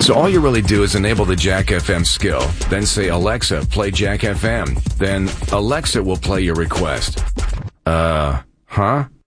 So all you really do is enable the Jack FM skill, then say, Alexa, play Jack FM. Then Alexa will play your request. Huh?